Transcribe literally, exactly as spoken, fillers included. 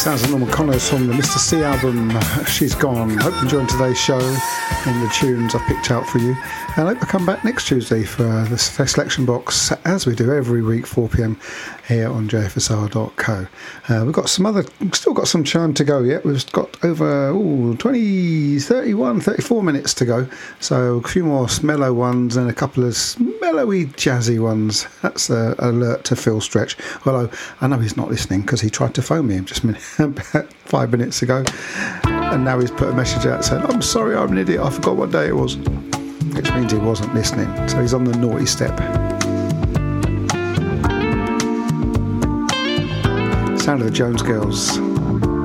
Sounds of Norman Connors from the Mister C album, She's Gone. Hope you enjoyed today's show and the tunes I picked out for you. And I hope you come back next Tuesday for the selection box, as we do every week, four p.m. here on j f s r dot co. Uh, we've got some other, still got some time to go yet. We've got over ooh, twenty, thirty-one, thirty-four minutes to go. So a few more mellow ones and a couple of mellowy, jazzy ones. That's an alert to Phil Stretch. Although I know he's not listening because he tried to phone me just about five minutes ago. And now he's put a message out saying, I'm sorry, I'm an idiot. I forgot what day it was. Which means he wasn't listening. So he's on the naughty step. Sound of the Jones Girls.